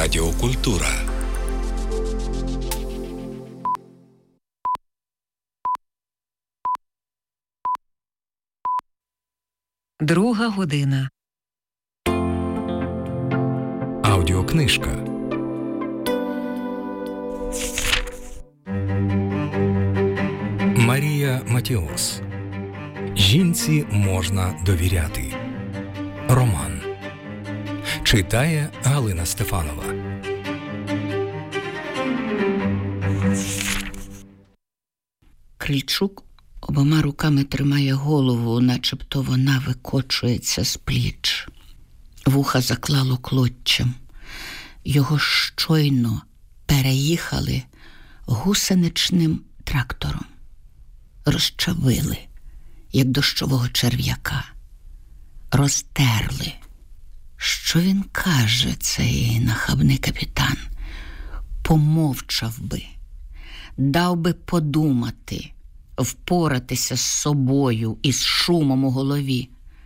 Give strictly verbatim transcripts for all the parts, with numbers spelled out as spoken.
Радіокультура. Друга година. Аудіокнижка. Марія Матіос. Жінці можна довіряти. Роман. Читає Галина Стефанова. Крильчук обома руками тримає голову, начебто вона викочується з пліч. Вуха заклало клоччям. Його щойно переїхали гусеничним трактором. Розчавили, як дощового черв'яка. Розтерли. Що він каже, цей нахабний капітан? Помовчав би, дав би подумати, впоратися з собою і з шумом у голові.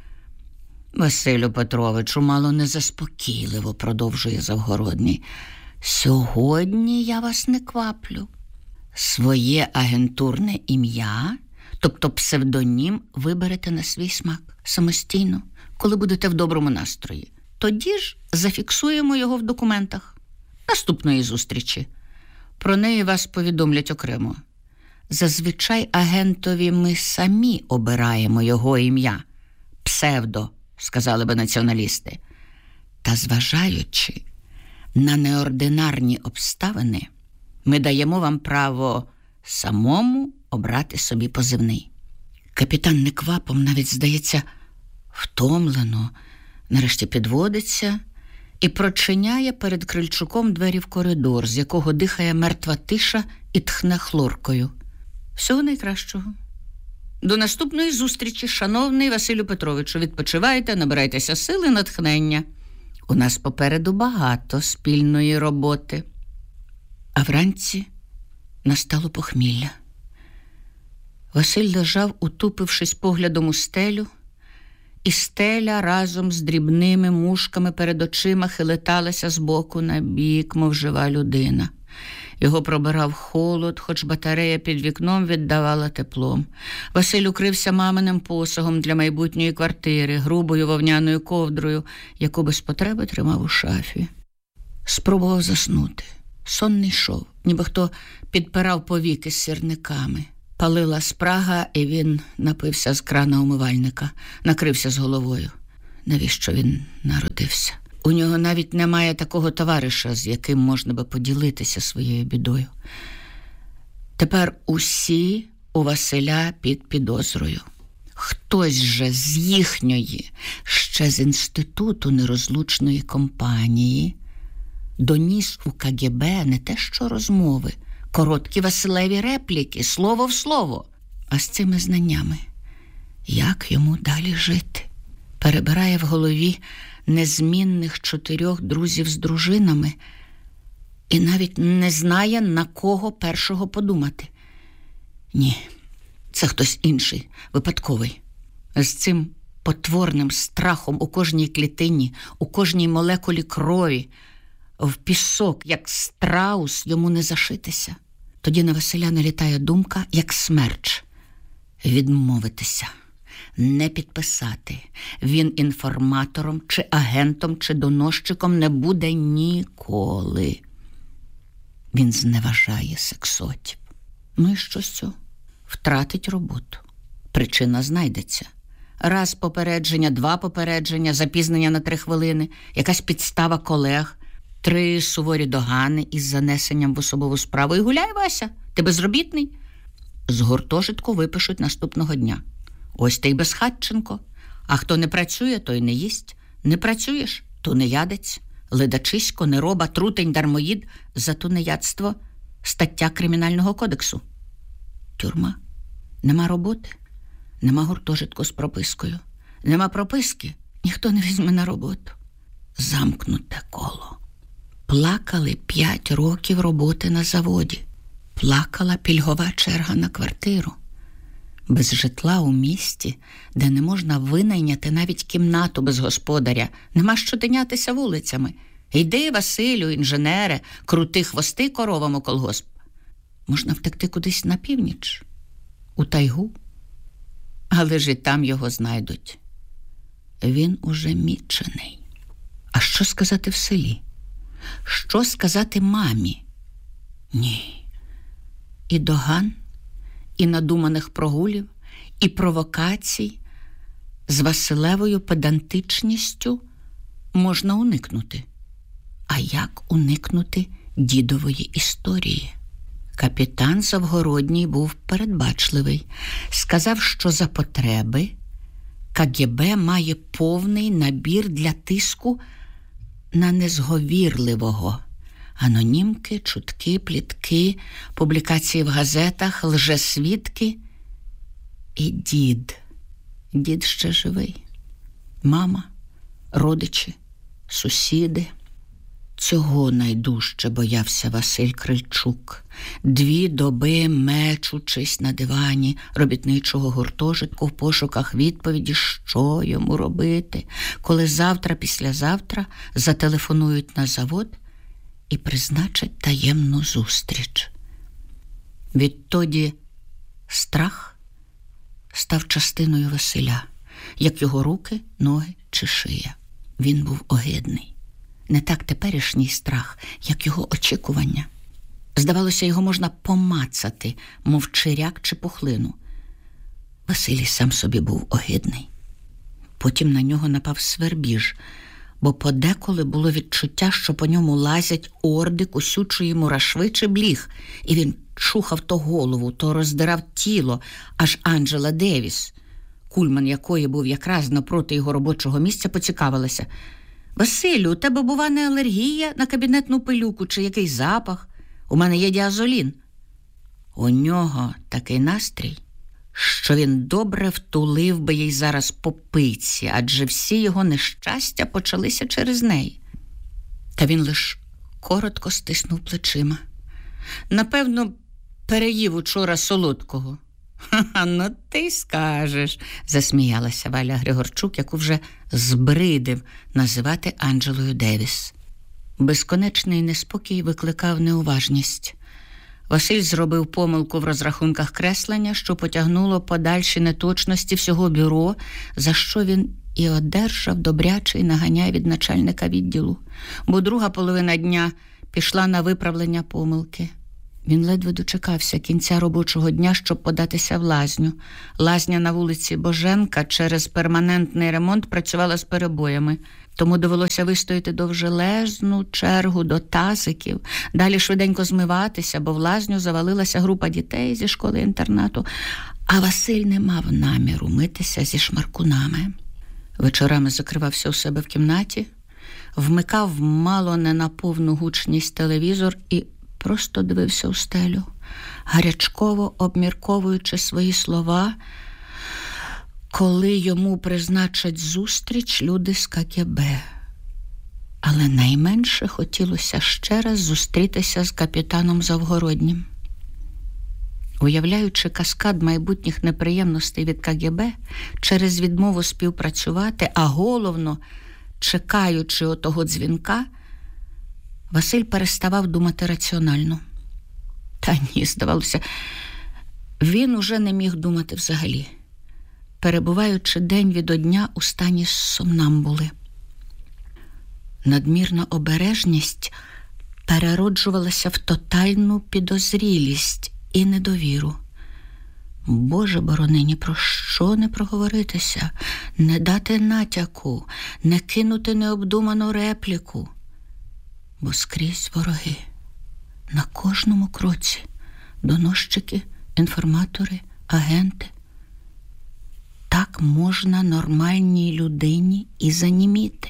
Василю Петровичу, мало незаспокійливо, продовжує Завгородній. Сьогодні я вас не кваплю. Своє агентурне ім'я, тобто псевдонім, виберете на свій смак самостійно, коли будете в доброму настрої. Тоді ж зафіксуємо його в документах. Наступної зустрічі. Про неї вас повідомлять окремо. Зазвичай агентові ми самі обираємо його ім'я. Псевдо, сказали би націоналісти. Та зважаючи на неординарні обставини, ми даємо вам право самому обрати собі позивний. Капітан неквапом, навіть, здається, втомлено, нарешті підводиться і прочиняє перед Крильчуком двері в коридор, з якого дихає мертва тиша і тхне хлоркою. Всього найкращого. До наступної зустрічі, шановний Василю Петровичу. Відпочивайте, набирайтеся сили, натхнення. У нас попереду багато спільної роботи. А вранці настало похмілля. Василь лежав, утупившись поглядом у стелю, і стеля разом з дрібними мушками перед очима хилиталася з боку на бік, мов жива людина. Його пробирав холод, хоч батарея під вікном віддавала теплом. Василь укрився маминим посагом для майбутньої квартири, грубою вовняною ковдрою, яку без потреби тримав у шафі. Спробував заснути. Сон не йшов, ніби хто підпирав повіки з сірниками. Палила спрага, і він напився з крана умивальника, накрився з головою. Навіщо він народився? У нього навіть немає такого товариша, з яким можна би поділитися своєю бідою. Тепер усі у Василя під підозрою. Хтось же з їхньої, ще з інституту нерозлучної компанії, доніс у ка ге бе не те що розмови, короткі Василеві репліки, слово в слово. А з цими знаннями як йому далі жити? Перебирає в голові незмінних чотирьох друзів з дружинами і навіть не знає, на кого першого подумати. Ні, це хтось інший, випадковий. З цим потворним страхом у кожній клітині, у кожній молекулі крові, в пісок, як страус, йому не зашитися. Тоді на Василя налітає думка, як смерч. Відмовитися. Не підписати. Він інформатором, чи агентом, чи доносчиком не буде ніколи. Він зневажає сексотів. Ну і що з цього? Втратить роботу. Причина знайдеться. Раз попередження, два попередження, запізнення на три хвилини, якась підстава колег, три суворі догани із занесенням в особову справу. І гуляй, Вася, ти безробітний. З гуртожитку випишуть наступного дня. Ось ти й безхатченко. А хто не працює, той не їсть. Не працюєш, то не ядець. Ледачисько, нероба, трутень, дармоїд. За тунеядство стаття Кримінального кодексу. Тюрма. Нема роботи. Нема гуртожитку з пропискою. Нема прописки. Ніхто не візьме на роботу. Замкнуте коло. Плакали п'ять років роботи на заводі. Плакала пільгова черга на квартиру. Без житла у місті, де не можна винайняти навіть кімнату без господаря, нема що тинятися вулицями. Йди, Василю, інженере, крути хвости коровам у колгосп. Можна втекти кудись на північ, у тайгу, але ж і там його знайдуть. Він уже мічений. А що сказати в селі? Що сказати мамі? Ні. І доган, і надуманих прогулів, і провокацій з Василевою педантичністю можна уникнути. А як уникнути дідової історії? Капітан Завгородній був передбачливий. Сказав, що за потреби КГБ має повний набір для тиску на незговірливого. Анонімки, чутки, плітки, публікації в газетах, лжесвідки. І дід. Дід ще живий. Мама, родичі, сусіди. Цього найдужче боявся Василь Крильчук. Дві доби мечучись на дивані робітничого гуртожитку в пошуках відповіді, що йому робити, коли завтра-післязавтра зателефонують на завод і призначать таємну зустріч. Відтоді страх став частиною Василя, як його руки, ноги чи шия. Він був огидний. Не так теперішній страх, як його очікування. Здавалося, його можна помацати, мов чиряк чи пухлину. Василій сам собі був огидний. Потім на нього напав свербіж, бо подеколи було відчуття, що по ньому лазять орди кусючої мурашви чи бліг, і він чухав то голову, то роздирав тіло, аж Анджела Девіс, кульман якої був якраз напроти його робочого місця, поцікавилася: «Василю, у тебе, бува, не алергія на кабінетну пилюку чи якийсь запах? У мене є діазолін». У нього такий настрій, що він добре втулив би їй зараз по пиці, адже всі його нещастя почалися через неї. Та він лиш коротко стиснув плечима. Напевно, переїв учора солодкого. «Ха-ха, ну ти скажеш», – засміялася Валя Григорчук, яку вже збридив називати Анджелою Девіс. Безконечний неспокій викликав неуважність. Василь зробив помилку в розрахунках креслення, що потягнуло подальші неточності всього бюро, за що він і одержав добрячий наганяй від начальника відділу, бо друга половина дня пішла на виправлення помилки. Він ледве дочекався кінця робочого дня, щоб податися в лазню. Лазня на вулиці Боженка через перманентний ремонт працювала з перебоями, тому довелося вистояти довжелезну чергу до тазиків, далі швиденько змиватися, бо в лазню завалилася група дітей зі школи-інтернату, а Василь не мав наміру митися зі шмаркунами. Вечорами закривався у себе в кімнаті, вмикав мало не на повну гучність телевізор і просто дивився у стелю, гарячково обмірковуючи свої слова, коли йому призначать зустріч люди з КГБ. Але найменше хотілося ще раз зустрітися з капітаном Завгороднім. Уявляючи каскад майбутніх неприємностей від КГБ через відмову співпрацювати, а головно, чекаючи отого дзвінка, Василь переставав думати раціонально. Та ні, здавалося, він уже не міг думати взагалі, перебуваючи день від дня у стані сомнамбули. Надмірна обережність перероджувалася в тотальну підозрілість і недовіру. Боже борони, ні про що не проговоритися, не дати натяку, не кинути необдуману репліку. Бо скрізь вороги, на кожному кроці доносчики, інформатори, агенти. Так можна нормальній людині і заніміти.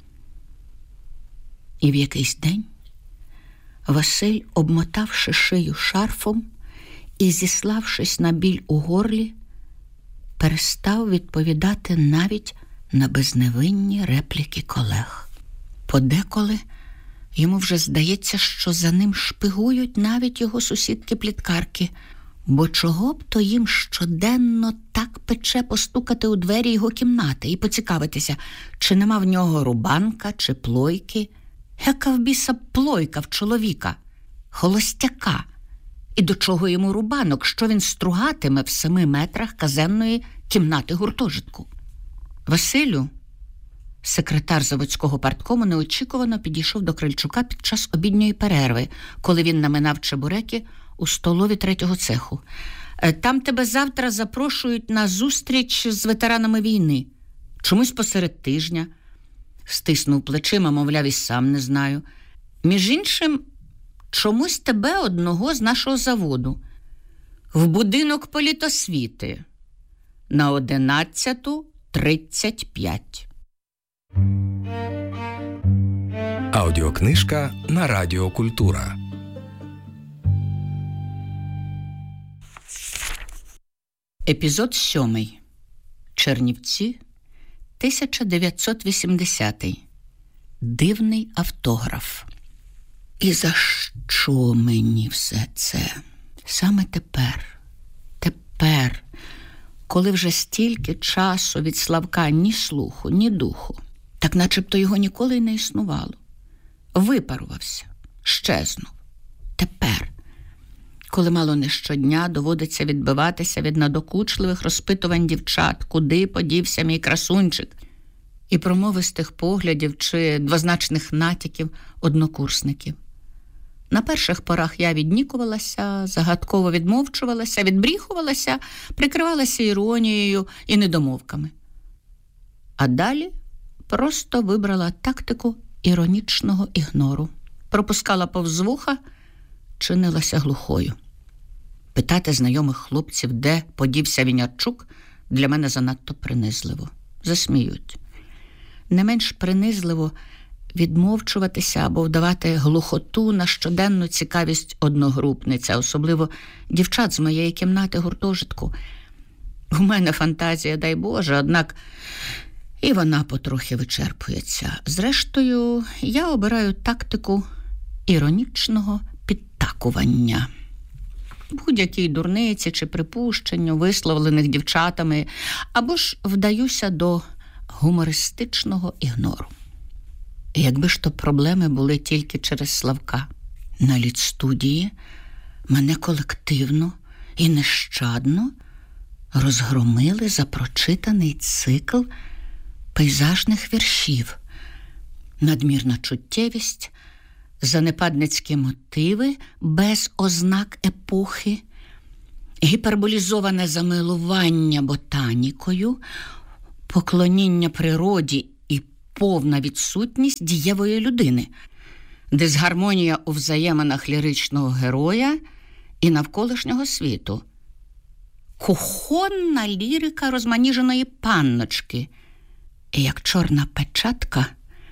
І в якийсь день Василь, обмотавши шию шарфом і зіславшись на біль у горлі, перестав відповідати навіть на безневинні репліки колег. Подеколи йому вже здається, що за ним шпигують навіть його сусідки-пліткарки, бо чого б то їм щоденно так пече постукати у двері його кімнати і поцікавитися, чи нема в нього рубанка чи плойки, Яка в біса плойка в чоловіка, холостяка. І до чого йому рубанок, що він стругатиме в семи метрах казенної кімнати гуртожитку? Василю, секретар заводського парткому, неочікувано підійшов до Крильчука під час обідньої перерви, коли він наминав чебуреки у столові третього цеху. «Там тебе завтра запрошують на зустріч з ветеранами війни. Чомусь посеред тижня». Стиснув плечима, мовляв, і сам не знаю. «Між іншим, чомусь тебе одного з нашого заводу. В будинок політосвіти. На одинадцяту тридцять п'ять». Аудіокнижка на Радіо Культура. Епізод сьомий. Чернівці, тисяча дев'ятсот вісімдесятий. Дивний автограф. І за що мені все це? Саме тепер, тепер, коли вже стільки часу від Славка ні слуху, ні духу, так начебто його ніколи й не існувало. Випарувався, щезнув. Тепер, коли мало не щодня доводиться відбиватися від надокучливих розпитувань дівчат, куди подівся мій красунчик, і промовистих поглядів чи двозначних натяків однокурсників. На перших порах я віднікувалася, загадково відмовчувалася, відбріхувалася, прикривалася іронією і недомовками. А далі просто вибрала тактику іронічного ігнору. Пропускала повз вуха, чинилася глухою. Питати знайомих хлопців, де подівся Вінярчук, для мене занадто принизливо. Засміють. Не менш принизливо відмовчуватися або вдавати глухоту на щоденну цікавість одногрупниця, особливо дівчат з моєї кімнати гуртожитку. У мене фантазія, дай Боже, однак і вона потрохи вичерпується. Зрештою, я обираю тактику іронічного підтакування. Будь-якій дурниці чи припущенню, висловлених дівчатами, або ж вдаюся до гумористичного ігнору. Якби ж то проблеми були тільки через Славка. На літстудії мене колективно і нещадно розгромили за прочитаний цикл пейзажних віршів, надмірна чуттєвість, занепадницькі мотиви без ознак епохи, гіперболізоване замилування ботанікою, поклоніння природі і повна відсутність дієвої людини, дисгармонія у взаєминах ліричного героя і навколишнього світу, кухонна лірика розманіженої панночки і, як чорна печатка,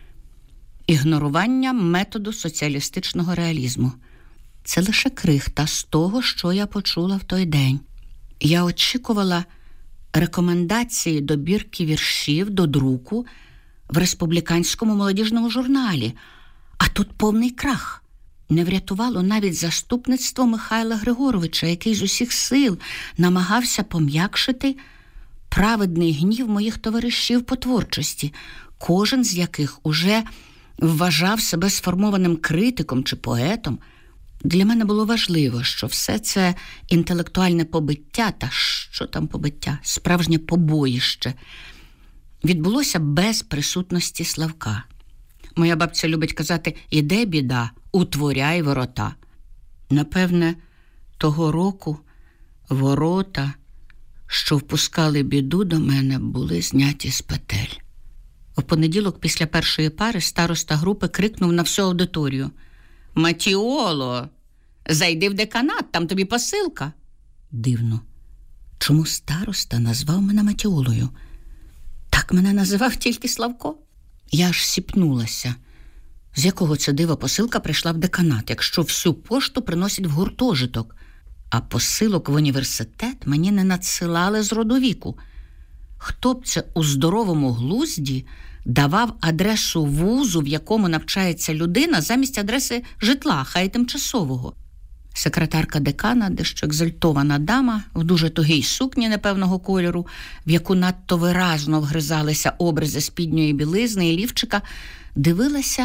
ігнорування методу соціалістичного реалізму. Це лише крихта з того, що я почула в той день. Я очікувала рекомендації добірки віршів до друку в республіканському молодіжному журналі, а тут повний крах. Не врятувало навіть заступництво Михайла Григоровича, який з усіх сил намагався пом'якшити праведний гнів моїх товаришів по творчості, кожен з яких уже вважав себе сформованим критиком чи поетом. Для мене було важливо, що все це інтелектуальне побиття, та що там побиття, справжнє побоїще, відбулося без присутності Славка. Моя бабця любить казати: «Іде біда, утворяй ворота». Напевне, того року ворота, що впускали біду до мене, були зняті з петель. У понеділок після першої пари староста групи крикнув на всю аудиторію: «Матіоло, зайди в деканат, там тобі посилка». Дивно, чому староста назвав мене Матіолою? Так мене називав тільки Славко. Я аж сіпнулася. З якого це дива посилка прийшла в деканат, якщо всю пошту приносять в гуртожиток, а посилок в університет мені не надсилали з роду віку. Хто б це у здоровому глузді давав адресу вузу, в якому навчається людина, замість адреси житла, хай тимчасового? Секретарка декана, дещо екзальтована дама, в дуже тугій сукні непевного кольору, в яку надто виразно вгризалися обризи спідньої білизни і лівчика, дивилася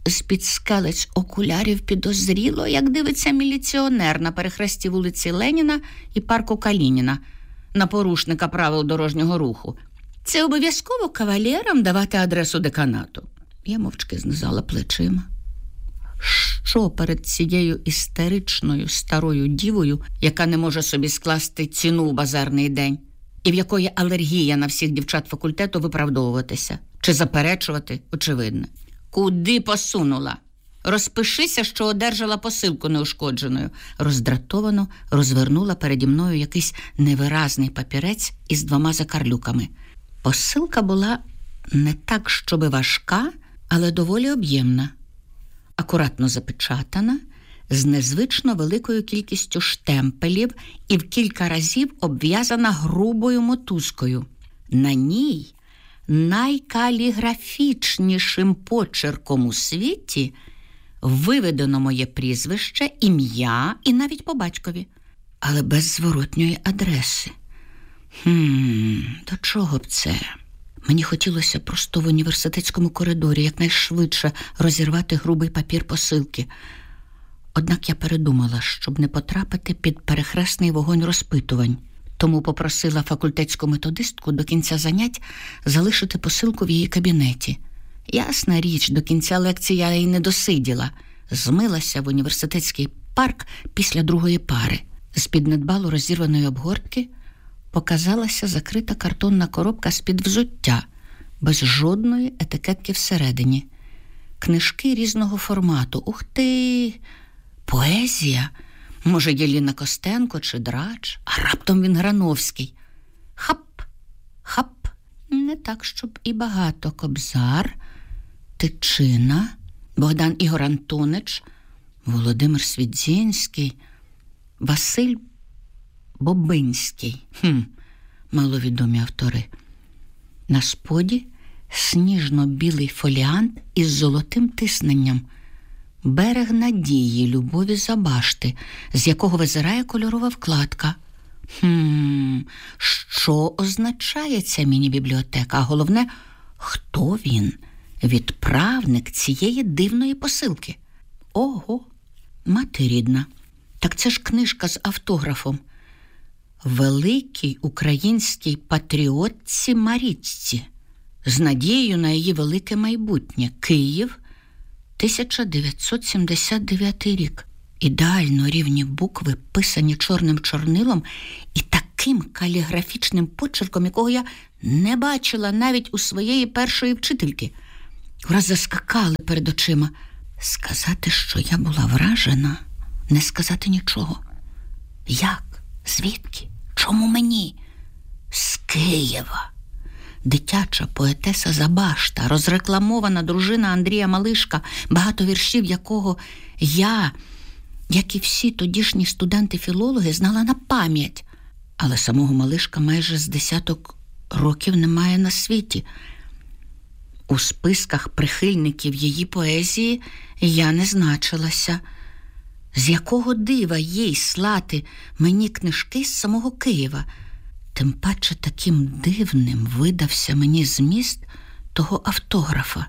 з-під скелець окулярів підозріло, як дивиться міліціонер на перехресті вулиці Леніна і парку Калініна на порушника правил дорожнього руху. Це обов'язково кавалерам давати адресу деканату. Я мовчки знизала плечима. Що перед цією істеричною старою дівою, яка не може собі скласти ціну в базарний день, і в якої алергія на всіх дівчат факультету, виправдовуватися чи заперечувати, очевидне. Куди посунула? Розпишися, що одержала посилку неушкодженою. Роздратовано розвернула переді мною якийсь невиразний папірець із двома закарлюками. Посилка була не так, щоби важка, але доволі об'ємна. Акуратно запечатана, з незвично великою кількістю штемпелів і в кілька разів обв'язана грубою мотузкою. На ній найкаліграфічнішим почерком у світі виведено моє прізвище, ім'я і навіть по батькові, але без зворотньої адреси. Хм, до чого б це? Мені хотілося просто в університетському коридорі якнайшвидше розірвати грубий папір посилки. Однак я передумала, щоб не потрапити під перехресний вогонь розпитувань. Тому попросила факультетську методистку до кінця занять залишити посилку в її кабінеті. Ясна річ, до кінця лекції я її не досиділа. Змилася в університетський парк після другої пари. З-під недбало розірваної обгортки показалася закрита картонна коробка з-під взуття, без жодної етикетки всередині. Книжки різного формату. Ух ти! Поезія! Може, Єліна Костенко чи Драч, а раптом він Грановський. Хап, хап, не так, щоб і багато. Кобзар, Тичина, Богдан Ігор Антонич, Володимир Свідзінський, Василь Бобинський. Хм, маловідомі автори. На споді сніжно-білий фоліант із золотим тисненням. Берег надії Любові Забашти, з якого визирає кольорова вкладка. Хм, що означає ця міні-бібліотека? А головне, хто він? Відправник цієї дивної посилки. Ого, мати рідна. Так це ж книжка з автографом. Великій українській патріотці Марічці. З надією на її велике майбутнє. Київ, тисяча дев'ятсот сімдесят дев'ятий рік. Ідеально рівні букви, писані чорним чорнилом і таким каліграфічним почерком, якого я не бачила навіть у своєї першої вчительки. Враз заскакали перед очима. Сказати, що я була вражена, не сказати нічого. Як? Звідки? Чому мені? З Києва. Дитяча поетеса Забашта, розрекламована дружина Андрія Малишка, багато віршів якого я, як і всі тодішні студенти-філологи, знала на пам'ять. Але самого Малишка майже з десяток років немає на світі. У списках прихильників її поезії я не значилася. З якого дива їй слати мені книжки з самого Києва? Тим паче таким дивним видався мені зміст того автографа.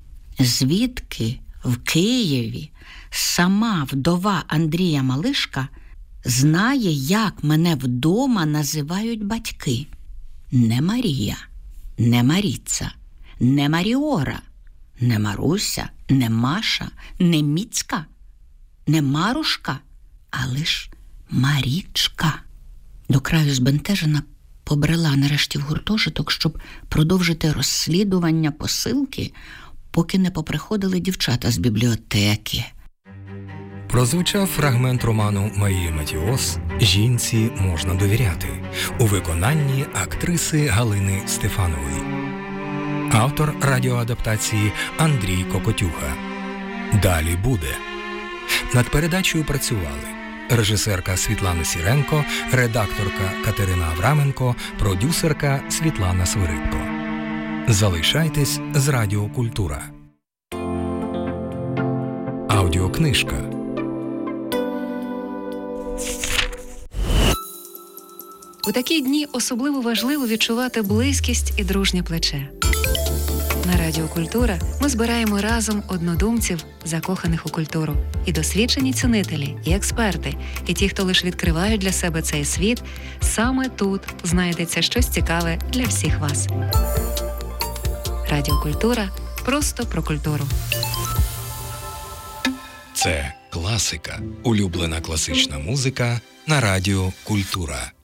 Звідки в Києві сама вдова Андрія Малишка знає, як мене вдома називають батьки? Не Марія, не Маріця, не Маріора, не Маруся, не Маша, не Міцька, не Марушка, а лиш Марічка. До краю збентежена побрела нарешті в гуртожиток, щоб продовжити розслідування посилки, поки не поприходили дівчата з бібліотеки. Прозвучав фрагмент роману Марії Матіос «Жінці можна довіряти» у виконанні актриси Галини Стефанової. Автор радіоадаптації Андрій Кокотюха. Далі буде. Над передачею працювали режисерка Світлана Сіренко, редакторка Катерина Авраменко, продюсерка Світлана Свиридко. Залишайтесь з Радіо Культура. Аудіокнижка. У такі дні особливо важливо відчувати близькість і дружнє плече. На Радіо Культура ми збираємо разом однодумців, закоханих у культуру. І досвідчені цінителі, і експерти, і ті, хто лише відкривають для себе цей світ. Саме тут знайдеться щось цікаве для всіх вас. Радіо Культура – просто про культуру. Це класика. Улюблена класична музика на Радіо Культура.